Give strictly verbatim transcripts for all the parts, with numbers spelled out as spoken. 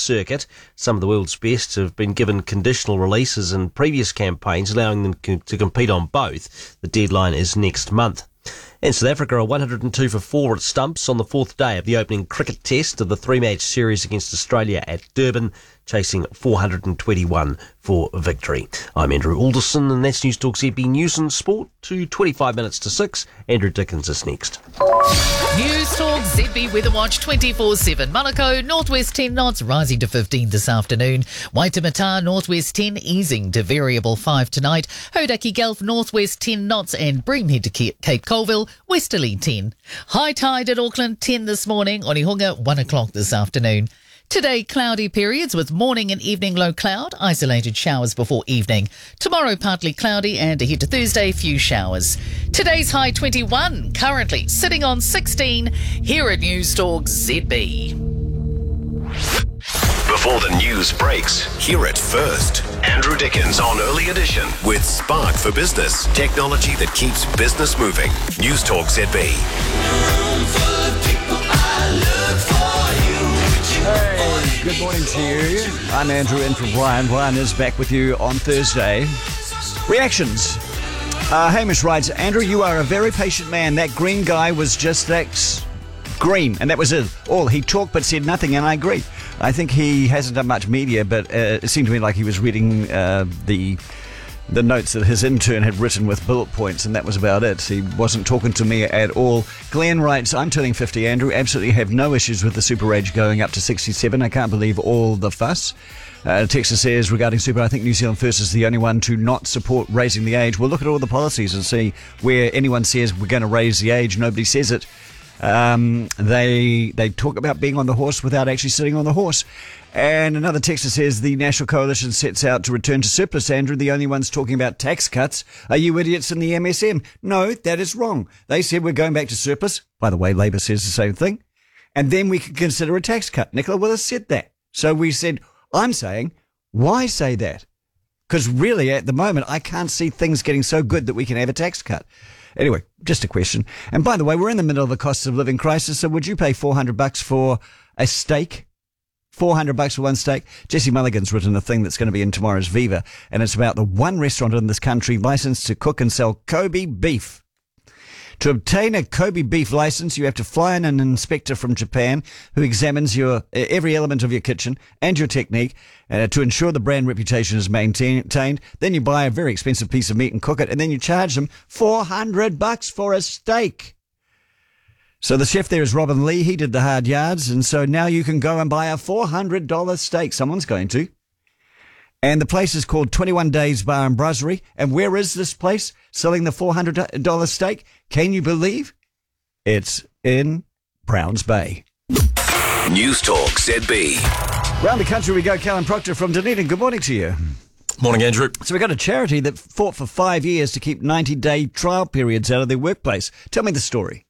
circuit. Some of the world's best have been given conditional releases in previous campaigns, allowing them co- to compete on both. The deadline is next month. And South Africa are one hundred two for four at stumps on the fourth day of the opening cricket test of the three-match series against Australia at Durban, chasing four hundred twenty-one for victory. I'm Andrew Alderson, and that's News Talk Z B News and Sport to twenty-five minutes to six. Andrew Dickens is next. News Talk Z B Weather Watch twenty-four seven. Manukau, northwest ten knots, rising to fifteen this afternoon. Waitemata, northwest ten, easing to variable five tonight. Hodaki Gulf, northwest ten knots, and Breamhead to Cape Colville, westerly ten. High tide at Auckland, ten this morning. Onehunga, one o'clock this afternoon. Today, cloudy periods with morning and evening low cloud, isolated showers before evening. Tomorrow, partly cloudy, and ahead to Thursday, few showers. Today's high twenty-one, currently sitting on sixteen, here at News Talk Z B. Before the news breaks, hear it first. Andrew Dickens on Early Edition with Spark for Business, technology that keeps business moving. News Talk Z B. Hey, good morning to you. I'm Andrew in for Brian. Brian is back with you on Thursday. Reactions. Uh, Hamish writes, Andrew, you are a very patient man. That green guy was just that green, and that was it. All. He talked but said nothing, and I agree. I think he hasn't done much media, but uh, it seemed to me like he was reading uh, the... the notes that his intern had written with bullet points, and that was about it. He wasn't talking to me at all. Glenn writes, I'm turning fifty, Andrew. Absolutely have no issues with the super age going up to sixty-seven. I can't believe all the fuss. Uh, Texas says, regarding super, I think New Zealand First is the only one to not support raising the age. We'll look at all the policies and see where anyone says we're going to raise the age. Nobody says it. Um, they they talk about being on the horse without actually sitting on the horse. And another texter says the National Coalition sets out to return to surplus. Andrew, the only ones talking about tax cuts are you idiots in the M S M. No, that is wrong. They said we're going back to surplus. By the way, Labor says the same thing. And then we could consider a tax cut. Nicola Willis said that. So we said, I'm saying, why say that? Because really, at the moment, I can't see things getting so good that we can have a tax cut. Anyway, just a question. And by the way, we're in the middle of a cost of living crisis, so would you pay four hundred bucks for a steak? four hundred bucks for one steak. Jesse Mulligan's written a thing that's going to be in tomorrow's Viva, and it's about the one restaurant in this country licensed to cook and sell Kobe beef. To obtain a Kobe beef license, you have to fly in an inspector from Japan who examines your every element of your kitchen and your technique uh, to ensure the brand reputation is maintained. Then you buy a very expensive piece of meat and cook it, and then you charge them four hundred bucks for a steak. So the chef there is Robin Lee. He did the hard yards, and so now you can go and buy a four hundred dollars steak. Someone's going to. And the place is called twenty-one Days Bar and Brasserie. And where is this place selling the four hundred dollars steak? Can you believe? It's in Browns Bay. News Talk Z B. Round the country we go. Callum Proctor from Dunedin. Good morning to you. Morning, Andrew. So we've got a charity that fought for five years to keep ninety-day trial periods out of their workplace. Tell me the story.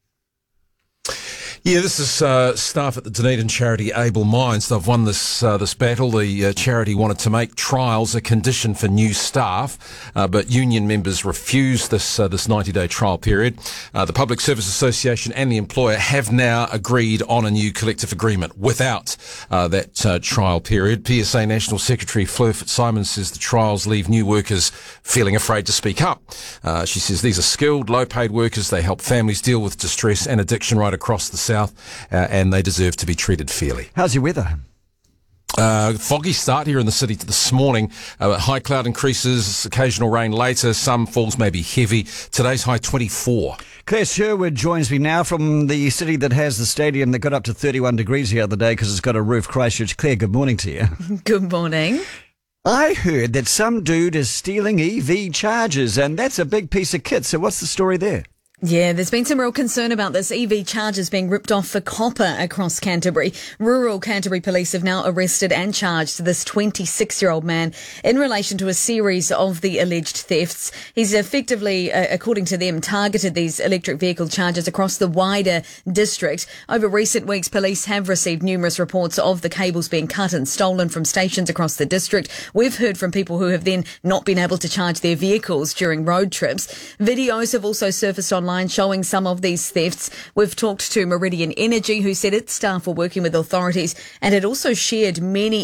Yeah, this is uh, staff at the Dunedin charity Able Minds. They've won this uh, this battle. The uh, charity wanted to make trials a condition for new staff, uh, but union members refused this uh, this ninety-day trial period. Uh, the Public Service Association and the employer have now agreed on a new collective agreement without uh, that uh, trial period. P S A National Secretary Fleur Fitzsimons says the trials leave new workers feeling afraid to speak up. Uh, she says these are skilled, low-paid workers. They help families deal with distress and addiction right across the South. Uh, and they deserve to be treated fairly. How's your weather? Uh, foggy start here in the city this morning. Uh, high cloud increases, occasional rain later. Some falls may be heavy. Today's high twenty-four. Claire Sherwood joins me now from the city that has the stadium that got up to thirty-one degrees the other day because it's got a roof. Christchurch. Claire, good morning to you. Good morning. I heard that some dude is stealing E V chargers, and that's a big piece of kit. So what's the story there? Yeah, there's been some real concern about this E V chargers being ripped off for copper across Canterbury. Rural Canterbury Police have now arrested and charged this twenty-six-year-old man in relation to a series of the alleged thefts. He's effectively, uh, according to them, targeted these electric vehicle chargers across the wider district. Over recent weeks, police have received numerous reports of the cables being cut and stolen from stations across the district. We've heard from people who have then not been able to charge their vehicles during road trips. Videos have also surfaced online showing some of these thefts. We've talked to Meridian Energy, who said its staff were working with authorities and had also shared many